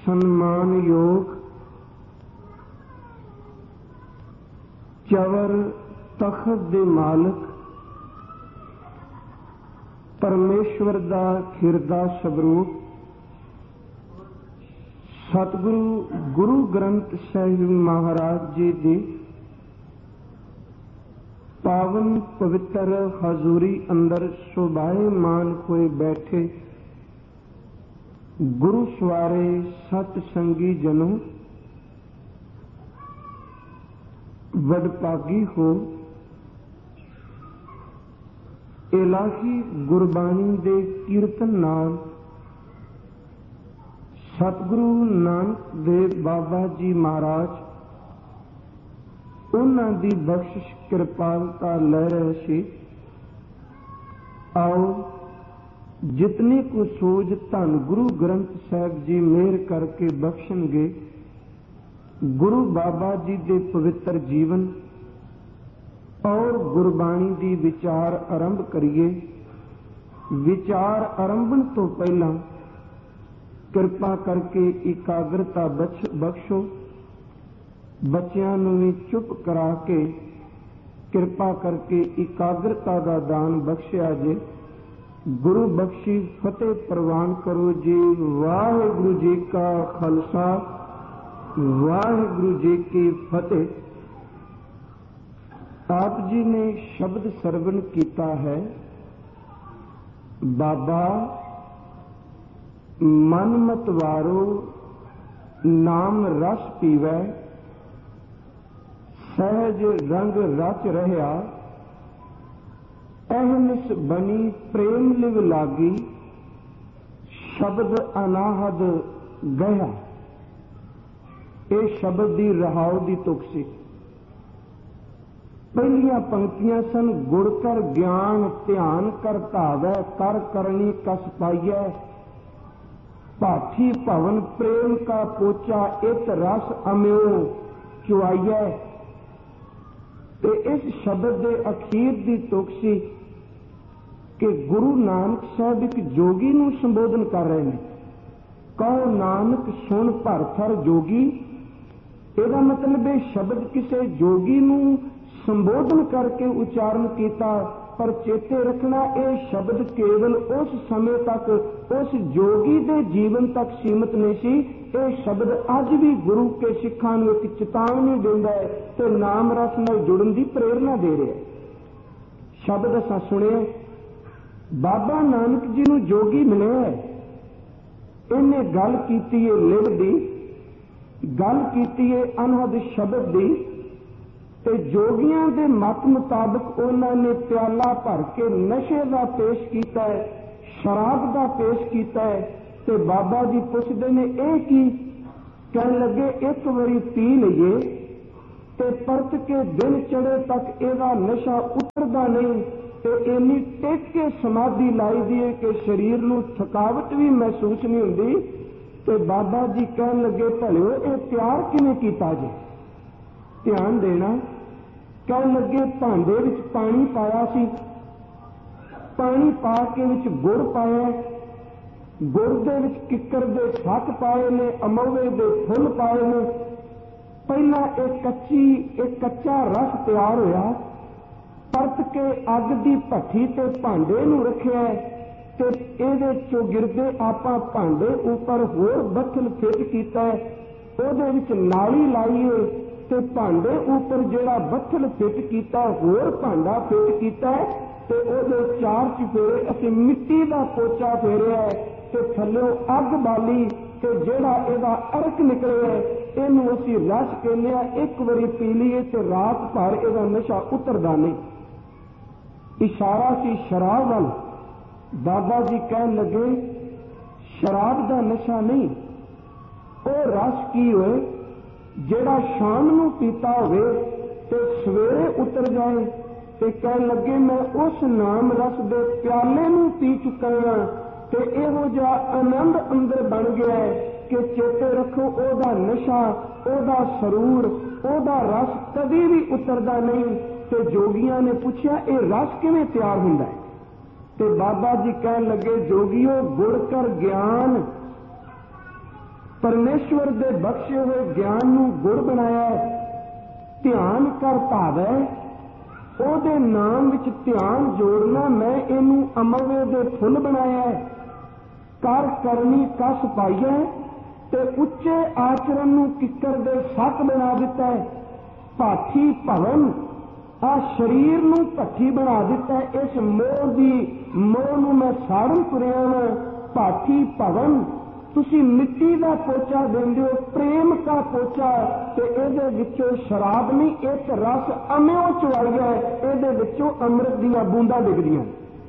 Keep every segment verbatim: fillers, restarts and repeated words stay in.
सन्मान योग चवर तखत दे मालक परमेश्वर दा खिरदा स्वरूप सतगुरु गुरु ग्रंथ साहिब महाराज जी दी पावन पवित्र हजूरी अंदर शोभायमान होए बैठे गुरु सवारे सतसंगी जनों, वडभागी हो इलाही गुरबाणी दे कीर्तन नाल सतगुरु नानक देव बाबा जी महाराज उन्हां दी बख्शिश कृपालता लै रहे सी। आओ जितनी को सोच धन गुरु ग्रंथ साहिब जी मेहर करके बख्शणगे, गुरु बाबा जी दे पवित्र जीवन और गुरबाणी दी विचार आरंभ करिए। विचार आरंभण तो पहला कृपा करके एकाग्रता बख्शो। बच्चों नूं भी चुप करा के कृपा करके एकाग्रता का दान बख्शिया जे। गुरु बख्शी फतेह प्रवान करो जी। वाहिगुरु जी का खालसा, वाहिगुरु जी की फतेह। आप जी ने शब्द सरवण किया है, बाबा मन मत वारो नाम रस पीवै, सहज रंग रच रहा, अहनिस बनी प्रेम लिव लागी, शब्द अनाहद गया। ये शब्द दी रहाव दी तुक सी। पहलियां पंक्तियां सन, गुड़ कर ज्ञान ध्यान कर धावै, कर करनी कस पाइयै, पाठी भवन प्रेम का पोचा, इत रस अम्यो चुआइए। ते इस शब्द के अखीर की तुक सी कि गुरु नानक साहब एक जोगी नूं संबोधन कर रहे हैं। कहो नानक सुन भर थर जोगी। इसका मतलब है शब्द किसी जोगी नूं संबोधन करके उच्चारण किया, पर चेते रखना यह शब्द केवल उस समय तक उस जोगी के जीवन तक सीमित नहीं सी। यह शब्द अज भी गुरु के सिखां नूं एक चेतावनी देंदा है ते नाम रस नाल जुड़न की प्रेरणा दे रहा है। शब्द असां सुने, बाबा नानक जी नूं जोगी मिले है। इन्हें गल कीती है लिव दी, गल कीती है अनहद शब्द दी। ते जोगियां दे मत मुताबिक उन्होंने प्याला भर के नशे का पेश किया है, शराब का पेश किया है। ते बाबा जी पुछते ने यह की, कह लगे एक बारी पी लीए ते परत के दिन चढ़े तक ਇਹਦਾ नशा उतरदा नहीं। ते इन्नी टेक के समाधि लाई दी है कि शरीर नूं थकावट भी महसूस नहीं होंदी। ते बाबा जी कह लगे भलिओ ये प्यार किवें कीता जी। ध्यान देना, कह लगे भांडे विच पानी पाया सी, पानी पा के विच गुड़ पाया, गुड़ दे विच किक्कर दे फट पाए ने, अमोवे दे फुल पाए ने। पहला एक कच्ची एक कच्चा रस तैयार होया, परत के अग दी भट्ठी ते भांडे नूं रखिया ते इहदे चौगिरदे आपां भांडे उपर होर बत्थल फिट कीता, ओहदे विच नाली लाई है ते भांडे उपर जिहड़ा बत्थल फिट कीता होर भांडा फिट कीता ते ओहदे चार चफेरे असीं मिट्टी दा पोचा फेरिया ते थल्लों अग बाली ते जिहड़ा इहदा अरक निकलिया इहनूं असीं रस कहने आ। एक वारी पी लईए ते रात भर इहदा नशा उतरदा नहीं। इशारा सी शराब वाल। बाबा जी कहन लगे शराब दा नशा नहीं, ओ रस की होए जेड़ा शाम नूं पीता होवे ते सवेरे उतर जाए। ते कह लगे मैं उस नाम रस दे प्याले नूं पी चुका हां ते इहो जिहा आनंद अंदर बन गया है कि चेते रखो ओदा नशा, ओदा सरूर, ओदा रस कभी भी उतरदा नहीं। ते जोगियां ने पूछा ये रस किवें तैयार हुंदा है? ते बाबा जी कहन लगे जोगियो गुड़ कर ज्ञान परमेश्वर दे बख्शे हुए ज्ञान नूं गुड़ बनाया है। ध्यान कर भावै ओहदे नाम विच ध्यान जोड़ना, मैं इनू अमरवे दे फुल बनाया है। कर करनी कस पाई है ते उच्चे आचरण नूं किकर दे सत बना दिता है। भाठी भवन आ शरीर नूं भट्ठी बना दिता है। इस मोह दी मोह नूं मैं साड़न तुरिया वां। भाठी भवन तुसी मिट्टी का पोचा देंदे हो, प्रेम का पोचा, ते इहदे विचों शराब नहीं, एक रस अम्यो चुआइया है, इहदे विचों अमृत दीयां बूंदां डिगदियां।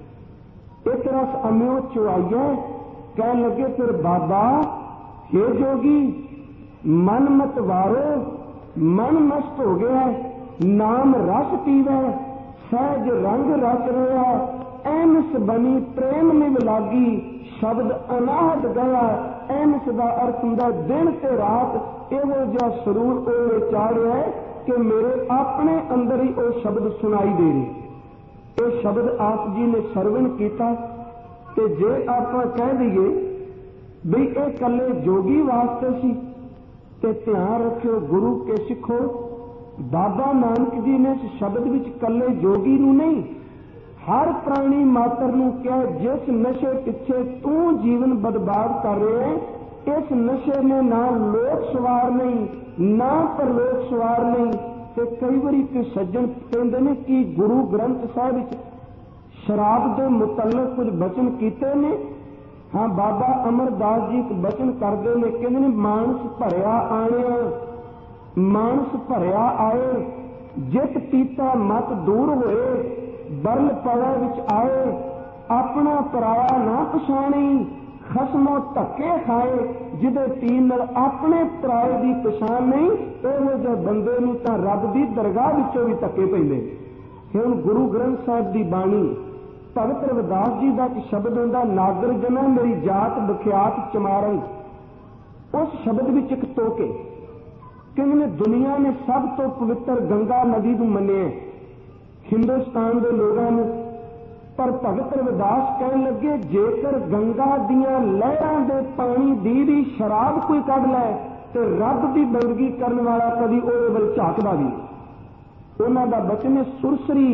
एक रस अम्यो चुआइया। कह लगे फिर बाबा, हे जोगी, मन मत वारो, मन नष्ट हो गया, नाम रस पीवै, सहज रंग रच रहा, एनस बनी प्रेम निव लागी, शब्द अनाहत गया। एनस का अर्थ हुंदा दिन ते रात इहो जिहा सरूर ओले चाढ़िया है कि मेरे अपने अंदर ही वो शब्द सुनाई दे रहे। ये शब्द आप जी ने सरवण किया। ते जे आपां कह दईए भी ये कल्ले जोगी वास्ते सी, ते ध्यान रखियो गुरु के सिखो, बाबा नानक जी ने इस शब्द विच कल्ले जोगी नूं नहीं, हर प्राणी मात्र नूं कहा, जिस नशे पिछे तू जीवन बर्बाद कर रहे हैं, इस नशे ने ना लोक सवार नहीं ना परलोक सवार नहीं। ते कई बारी कोई सज्जन कहते हैं कि गुरु ग्रंथ साहिब विच शराब के मुतल्लक कुछ बचन कीते ने। हाँ, बाबा अमरदास जी एक बचन करते हैं, कहते हैं मानस भरिया आणिया, मानस भरिया आए, जित पीता मत दूर होए, बरल पवै विच आए, अपना पराया ना पछाणी, खसमों धक्के खाए, जिदे पीन नाल अपने पराए की पछाण नहीं, इहो जिहे बंदे नूं तां रब दी दरगाह विचों भी धक्के पैंदे। हुण गुरु ग्रंथ साहिब दी बाणी भगत रविदास जी का एक शब्द हुंदा, नागर जना मेरी जात बख्यात चमारंग। उस शब्द विच एक तोके कहने दुनिया ने सब तो पवित्र गंगा नदी को मन्निया हिंदुस्तान के लोगों ने, पर भगत रविदास कह लगे जेकर गंगा दियां लहरां दे पानी दी भी शराब कोई कढ़ लै तो रब की बंदगी करने वाला कभी ओहदे वल झाकदा भी। उन्हां दा बचन है, सुरसरी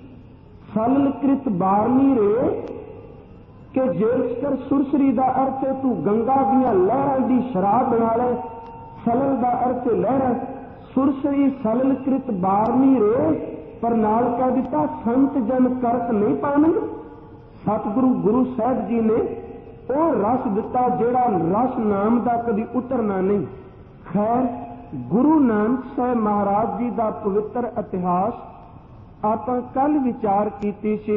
सललकृत बारनी रे, कि जेकर सुरसरी का अर्थ है तू गंगा दियां लहरां दी शराब बना ले, सलल का अर्थ है लहर, सुरसरी सललकृत बारनी रे, पर नाल कह दिता संत जन करत नहीं पानग। सतगुरु गुरु साहब जी ने वो रस दिता जेड़ा रस नाम का कभी उतरना नहीं। खैर, गुरु नानक साहब महाराज जी का पवित्र इतिहास आपां कल विचार कीती सी।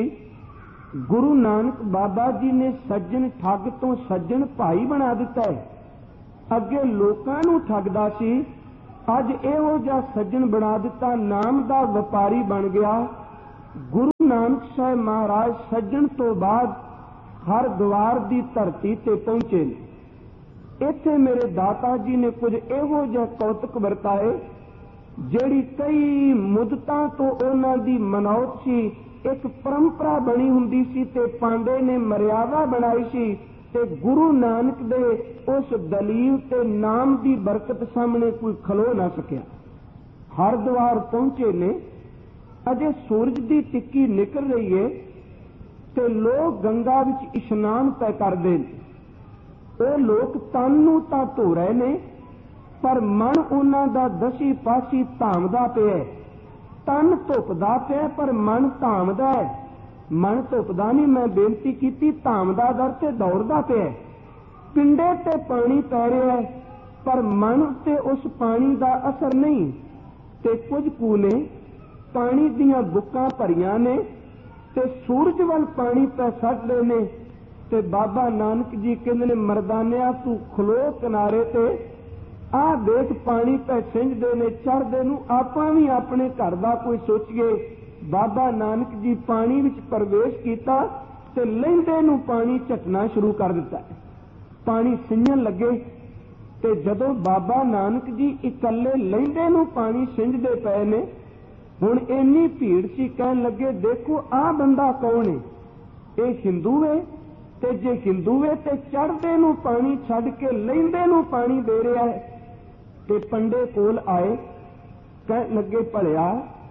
गुरु नानक बाबा जी ने सज्जन ठग तो सज्जन भाई बना दिता है। अगे लोकां नूं ठगदा सी, अज इहो जिहा सज्जन बना दिता, नाम का व्यापारी बन गया। गुरु नानक साहब महाराज सज्जन तो बाद हरद्वार की धरती ते पहुंचे। इत्थे मेरे दाता जी ने कुछ इहो जिहा कौतक वरताए जिहड़ी कई मुद्दतां तो उन्हां दी मनौत सी, एक परंपरा बनी हुंदी सी ते पांडे ने मर्यादा बनाई सी, ते गुरु नानक दे उस दलील ते नाम की बरकत सामने कोई खलो ना सकिया। हरद्वार पहुंचे ने, अजे सूरज की टिक्की निकल रही है ते लोग गंगा विच इशनान तय करते हैं। वो लोग तन नूं तां धो रहे ने, पर मन उन्हां दा दसी पासी धामदा पिया। तन धुपदा पिया पर मन धामदा है। मन धुपदा नहीं, मैं बेनती की धामदा दर ते दौड़दा पिया। पिंडे ते पानी पै रहा है पर मन ते उस पानी का असर नहीं। ते कुछ कू ने पानी दियां बुक्कां भरियां ने ते सूरज वाल पानी पै सटदे ने, ते बाबा नानक जी कहंदे ने मरदानिया तू खलो किनारे ते, आ देख पानी पै सिंजदे ने चढ़दे नूं, आपां भी अपने घर दा कोई सोचीए। बाबा नानक जी पानी विच प्रवेश किया ते लहिंदे नूं पानी झटना शुरू कर दिता। पानी सिंजण लगे ते जदों बाबा नानक जी इकल्ले लहिंदे नूं पानी सिंजदे पए ने, हुण इन्नी भीड़ सी, कहण लगे देखो आ बंदा कौन है, ये हिंदू है ते जे हिंदू है तो चढ़दे नूं पानी छड्ड के लैंदे नूं पानी दे रहा है। ते पंडे कोल आए, कह लगे भलिया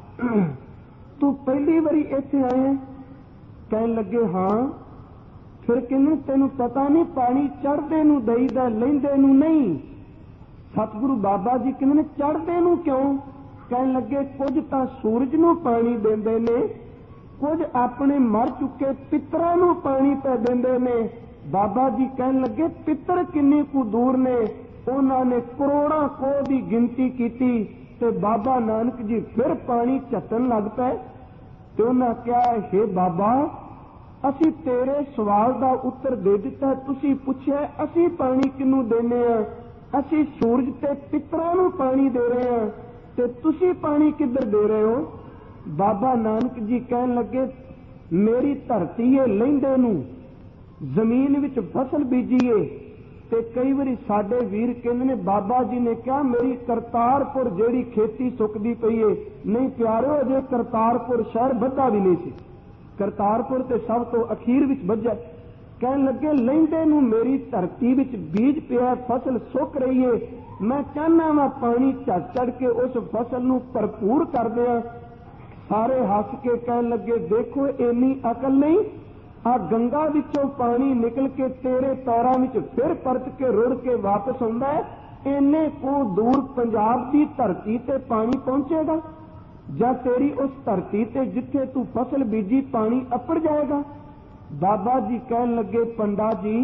तू पहली बारी इत्थे आए? कह लगे हाँ। फिर कहने तेनू पता नहीं पानी चढ़दे नूं दईदा लैंदे नूं नहीं? सतगुरु बाबा जी कहने चढ़दे नूं क्यों? कह लगे कुछ तां सूरज नूं पानी देंदे ने, कुछ अपने मर चुके पितरां नूं पानी पै देंदे ने। बाबा जी कहन लगे पितर किन्नी कु दूर ने? उन्हां ने करोड़ां कोह दी गिनती कीती ते बाबा नानक जी फिर पानी झट्टन लग पए ते उन्हां कहा हे बाबा असी तेरे सवाल दा उत्तर दे दिता, तुसी पुछिआ असी पानी किनू देने आ? असी सूरज ते पितरां नूं पानी दे रहे हां ते तुसी पानी किधर दे रहे हो? बाबा नानक जी कहन लगे मेरी धरती है लैंदे नूं, जमीन विच फसल बीजीए। ते कई बारी साडे वीर कहंदे ने बाबा जी ने कहा मेरी करतारपुर जेड़ी खेती सुकदी पई है। नहीं प्यारो अजे करतारपुर शहर बद्धा भी नहीं सी, करतारपुर ते सब तो अखीर विच बज्जा। कहन लगे लैंदे नूं मेरी धरती विच बीज पिया, फसल सुक रही है, मैं चाहना वा पानी झड़ चढ़ के उस फसल नूं भरपूर कर दियां। सारे हस के कहन लगे देखो इन्नी अकल नहीं, आ गंगा विचों पानी निकल के तेरे पैरां विच फिर परत के रुड़ के वापस आउंदा है, इन्ने को दूर पंजाब की धरती ते पानी पहुंचेगा जां तेरी उस धरती ते जिथे तू फसल बीजी पानी अपड़ जाएगा? बाबा जी कहन लगे पंडा जी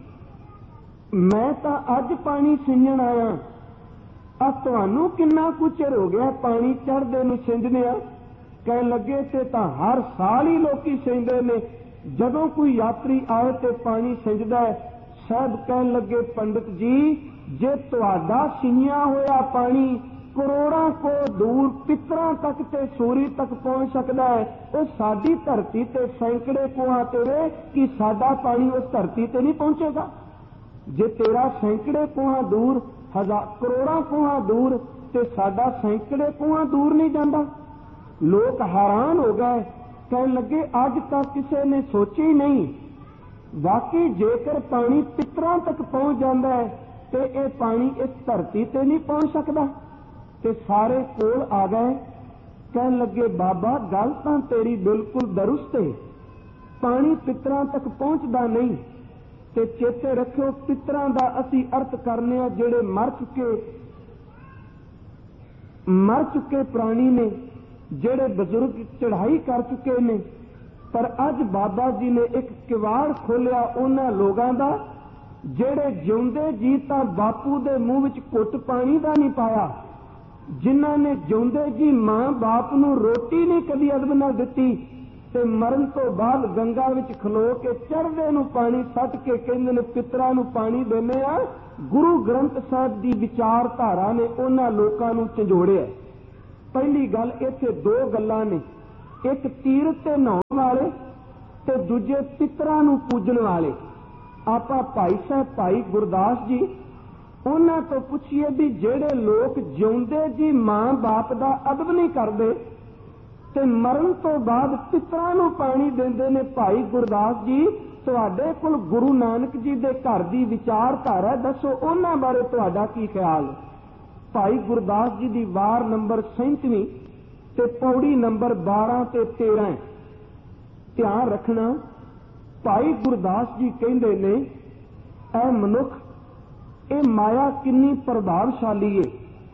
मैं तां अज पानी सिंजण आया, आ तुहानू किन्ना कुछ चिर हो गया पानी चढ़दे नूं सिंजने आ? कहन लगे ते तां हर साल ही लोकी सिंजदे ने, जदों कोई यात्री आए ते पानी सिंजदा है। साहब कहन लगे पंडित जी जे तुहाडा सिंजिया होया पानी करोड़ां को दूर पितरां तक ते सूरी तक पहुंच सकदा है, वो साडी धरती ते सैकड़े कोहां ते वे कि साडा पानी उस धरती ते नहीं पहुंचेगा? जे तेरा सैकड़े कोहां दूर, हजार करोड़ां कोहां दूर ते साडा सैकड़े कोहां दूर नहीं जांदा? लोग हैरान हो गए, कहने लगे अज तक किसी ने सोची ही नहीं, वाकई जेकर पानी पितरां तक पहुंच जाता है तो यह पानी इस धरती ते नहीं पहुंच सकता। ते सारे कोल आ गए, कहने लगे बाबा गल तां तेरी बिल्कुल दुरुस्त है, पानी पितरां तक पहुंचता नहीं। ते चेते रखियो पितरां दा असी अर्थ करने आ जेड़े मर चुके मर चुके प्राणी ने, जेड़े बजुर्ग चढ़ाई कर चुके ने। पर अज बाबा जी ने एक किवाड़ खोलिया उन्हां लोगां दा जेड़े जिउंदे जी तां बापू दे मूंह विच घुट पानी दा नहीं पाया, जिन्हां ने जिउंदे जी मां बाप नूं रोटी नहीं कदी अदब नाल दित्ती ते मरण तो बाद गंगा विच खलो के चढ़दे नूं पानी सट के कहंदे ने पितरां नूं पानी देने आ। गुरु ग्रंथ साहिब दी विचारधारा ने उन्हां लोकां नूं झंजोड़िया। पहली गल इत्थे दो गल्लां ने, एक तीरथ ते नहाउण वाले ते दूजे पितरां नूं पूजण वाले। आपां भाई साहब भाई गुरदास जी उन्हां तो पुछिए भी जेड़े लोग जिउंदे जी मां बाप दा अदब नहीं करदे ते मरण तो बाद पितरां नूं पानी देंदे ने, भाई गुरदास जी तुहाडे कोल गुरु नानक जी दे घर दी विचारधारा दसो, उन्हां बारे तुहाडा की ख्याल है? भाई गुरदास जी की वार नंबर सैंतीवीं ते पौड़ी नंबर बारह ते तेरह। ध्यान रखना, भाई गुरदास जी कहंदे ने ऐ मनुख ये माया किन्नी प्रभावशाली है,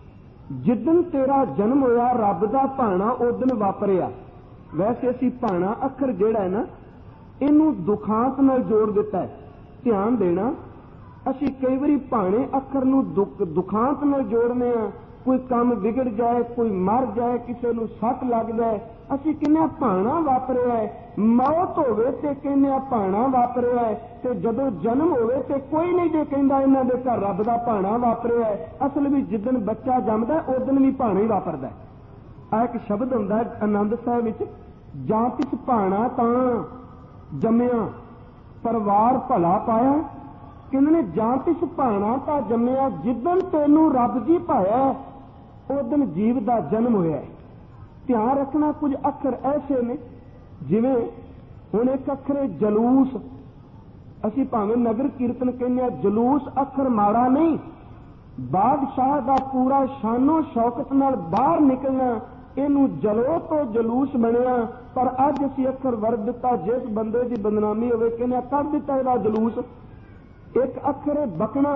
जिदन तेरा जन्म होया रब दा भाणा उदन वापरिया। वैसे असी भाणा अखर जिहड़ा है ना इनू दुखांत नाल जोड़ दिता है। ध्यान देना, असी कई बारी भाणे अखर नूं दुख दुखांत नाल जोड़ने आ, कोई काम बिगड़ जाए, कोई मर जाए, किसी नूं सट लग जाए, असी कहने भाणा वापरिया है। मौत होवे ते कहने भाणा वापरिया है, ते जदों जन्म होवे ते कोई नहीं जे कहंदा इन्हां दे घर रब दा भाणा वापरिया है। असल भी जिदन बच्चा जमदा उदन भी भाणा ही वापरदा है। आ एक शब्द हुंदा है आनंद साहिब विच, जां तिस भाणा तां जम्मिया परिवार भला पाया, कहंदे ने जां तिस भाणा तां जम्मिया जिदन तैनूं रब जी पाया उदन जीव दा जन्म होया है। ध्यान रखना, कुछ अखर ऐसे ने जिवें हुण एक अखर है जलूस, ਅਸੀਂ ਭਾਵੇਂ ਨਗਰ ਕੀਰਤਨ ਕਹਿੰਦੇ ਆ, ਜਲੂਸ ਅੱਖਰ ਮਾੜਾ ਨਹੀਂ, ਬਾਦਸ਼ਾਹ ਦਾ ਪੂਰਾ ਸ਼ਾਨੋ ਸ਼ੌਕਤ ਨਾਲ ਬਾਹਰ ਨਿਕਲਣਾ ਇਹਨੂੰ ਜਲੋ ਤੋਂ ਜਲੂਸ ਬਣਿਆ। ਪਰ ਅੱਜ ਅਸੀਂ ਅੱਖਰ ਵਰਤ ਦਿੱਤਾ, ਜਿਸ ਬੰਦੇ ਦੀ ਬਦਨਾਮੀ ਹੋਵੇ ਕਹਿੰਦੇ ਕੱਢ ਦਿੱਤਾ ਇਹਦਾ ਜਲੂਸ। ਇੱਕ ਅੱਖਰ ਹੈ ਬਕਣਾ,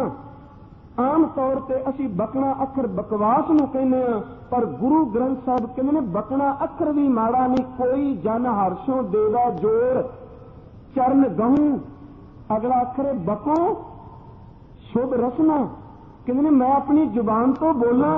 ਆਮ ਤੌਰ ਤੇ ਅਸੀਂ ਬਕਣਾ ਅੱਖਰ ਬਕਵਾਸ ਨੂੰ ਕਹਿੰਦੇ ਆ, ਪਰ ਗੁਰੂ ਗ੍ਰੰਥ ਸਾਹਿਬ ਕਹਿੰਦੇ ਨੇ ਬਕਣਾ ਅੱਖਰ ਵੀ ਮਾੜਾ ਨਹੀਂ। ਕੋਈ ਜਨ ਹਰਸ਼ੋਂ ਦੇਵਾ ਜੋਰ ਚਰਨ ਗਹੂੰ, ਅਗਲਾ ਅੱਖਰ ਹੈ ਬਕੋ ਸ਼ੁਭ ਰਸਨਾ। ਕਹਿੰਦੇ ਨੇ ਮੈਂ ਆਪਣੀ ਜ਼ੁਬਾਨ ਤੋਂ ਬੋਲਾਂ,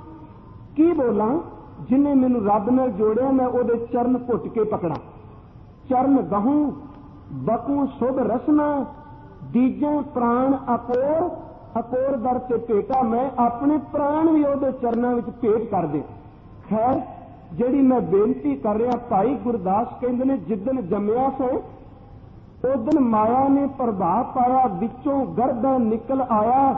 ਕੀ ਬੋਲਾਂ? ਜਿਨੇ ਮੈਨੂੰ ਰੱਬ ਨਾਲ ਜੋੜਿਆ ਮੈਂ ਉਹਦੇ ਚਰਨ ਘੁੱਟ ਕੇ ਪਕੜਾਂ। ਚਰਨ ਗਹੂੰ ਬਕੂ ਸ਼ੁਭ ਰਸਨਾ, ਦੀਜੇ ਪ੍ਰਾਣ ਅਕੋਰ, ਅਕੋਰ ਦਰ ਤੇ ਭੇਟਾ, ਮੈਂ ਆਪਣੇ ਪ੍ਰਾਣ ਵੀ ਉਹਦੇ ਚਰਨਾਂ ਵਿੱਚ ਭੇਟ ਕਰ ਦੇ। ਖੈਰ ਜਿਹੜੀ ਮੈਂ ਬੇਨਤੀ ਕਰ ਰਿਹਾ, ਭਾਈ ਗੁਰਦਾਸ ਕਹਿੰਦੇ ਨੇ ਜਿੱਦਣ ਜੰਮਿਆ ਸੋ ਉਦਣ ਮਾਇਆ ਨੇ ਪ੍ਰਭਾਵ ਪਾਇਆ, ਵਿੱਚੋਂ ਗਰਦਾਂ ਨਿਕਲ ਆਇਆ,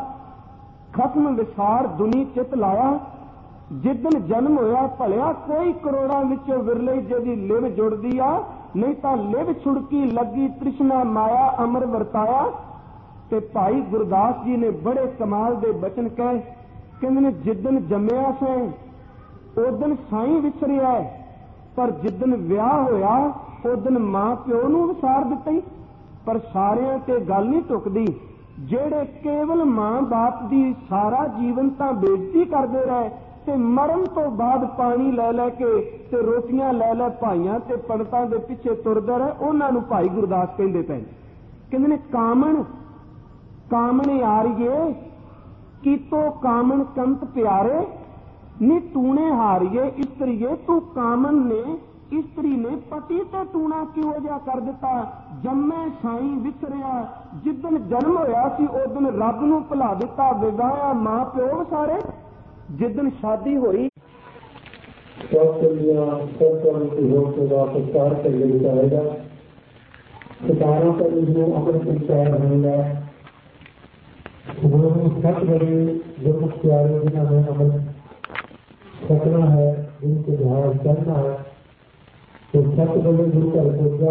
ਖਸਮ ਵਿਸਾਰ ਦੁਨੀ ਚਿਤ ਲਾਇਆ। ਜਿੱਦਣ ਜਨਮ ਹੋਇਆ ਭਲਿਆ ਕੋਈ ਕਰੋੜਾਂ ਵਿੱਚੋਂ ਵਿਰਲੇ ਜਿਹਦੀ ਲਿਵ ਜੁੜਦੀ ਆ, ਨਹੀਂ ਤਾਂ ਲਿਵ ਛੁੜਕੀ ਲੱਗੀ ਤ੍ਰਿਸ਼ਨਾ ਮਾਇਆ ਅਮਰ ਵਰਤਾਇਆ। ਤੇ ਭਾਈ ਗੁਰਦਾਸ ਜੀ ਨੇ ਬੜੇ ਕਮਾਲ ਦੇ ਬਚਨ ਕਹੇ, ਕਹਿੰਦੇ ਨੇ ਜਿੱਦਣ ਜੰਮਿਆ ਸੈਂ ਉਦਣ ਸਾਈਂ ਵਿਸਰਿਆ, ਪਰ ਜਿੱਦਣ ਵਿਆਹ ਹੋਇਆ ਉਦਣ ਮਾਂ ਪਿਓ ਨੂੰ ਵਿਸਾਰ ਦਿੱਤਾ ਹੀ। ਪਰ ਸਾਰਿਆਂ ਤੇ ਗੱਲ ਨਹੀਂ ਟੁਕਦੀ, ਜਿਹੜੇ ਕੇਵਲ ਮਾਂ ਬਾਪ ਦੀ ਸਾਰਾ ਜੀਵਨ ਤਾਂ ਬੇਇੱਜ਼ਤੀ ਕਰਦੇ ਰਹੇ ਤੇ ਮਰਨ ਤੋਂ ਬਾਅਦ ਪਾਣੀ ਲੈ ਲੈ ਕੇ ਤੇ ਰੋਟੀਆਂ ਲੈ ਲੈ ਭਾਈਆਂ ਤੇ ਪੰਡਤਾਂ ਦੇ ਪਿੱਛੇ ਤੁਰਦੇ ਰਹੇ, ਉਹਨਾਂ ਨੂੰ ਭਾਈ ਗੁਰਦਾਸ ਕਹਿੰਦੇ ਪਏ। ਕਹਿੰਦੇ ਨੇ ਕਾਮਣ ਕਾਮਣੇ ਆਰੀਏ ਕੀਤੋ ਕਾਮਣ ਕੰਤ ਪਿਆਰੇ, ਨੀ ਟੂਣੇ ਹਾਰੀਏ ਇਸਤਰੀਏ ਤੂੰ ਕਾਮਨ ਨੇ ਇਸਤਰੀ ਨੇ ਪਤੀ ਤੇ ਟੂਣਾ ਕਿਉਂ ਜਿਹਾ ਕਰ ਦਿੱਤਾ। ਜੰਮੇ ਸਾਈਂ ਵਿਸਰਿਆ, ਜਿੱਦਣ ਜਨਮ ਹੋਇਆ ਸੀ ਉਦਣ ਰੱਬ ਨੂੰ ਭੁਲਾ ਦਿੱਤਾ, ਵਿਗਾਇਆ ਮਾਂ ਪਿਓ ਸਾਰੇ। ਜਿੱਦਣ ਸ਼ਾਦੀ ਹੋਈ ਪ੍ਰਚਾਰ ਕਰਨਾ ਚਾਹੇਗਾ, ਸਤਾਰਾਂ ਤੋਂ ਉਸਨੂੰ ਅਮਰ ਪ੍ਰਚਾਰ ਹੋਏਗਾ। सत बड़े गुरमुख प्यारे जिन्होंने अमृत छकना है, जिनके ध्यान चलना है, तो सत बड़े गुरु घर पूजा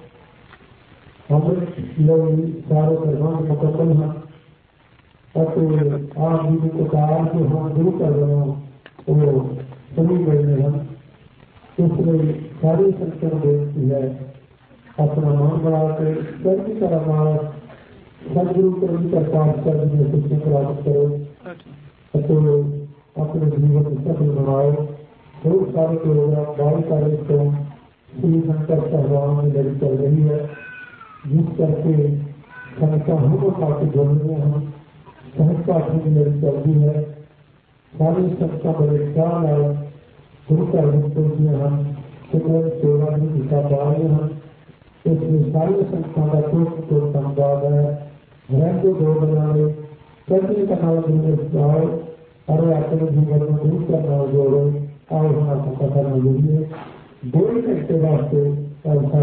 अमृत लोग सारे प्रबंध मुकम्मल हैं। आप जी को कहा कि हम गुरु कर रहे हैं वो सभी गए हैं, इसलिए सारी संगत बेनती है अपना मन बना के सभी तरह मानस सदगुरु को करतार कर खुशी प्राप्त करो, अपने जीवन में सफल बनाओ। बहुत सारे प्रोग्राम बाल कार्य को श्री शंकर सहवान में लड़ी चल रही है, जिस करके संस्था हमको काफी जोड़ने हम संस्था की लड़ी चल रही है। सारी संस्था बड़े ख्याल है गुरु का में हम सुगम सेवा की दिशा पा रहे हैं। इसमें सारी संस्था का कोट को संवाद है, रहते दो बनाने सभी का नाम और अपने जीवन में दूर करना जोड़ो और हमारा करना जरूरी है। दो ही घंटे वास्ते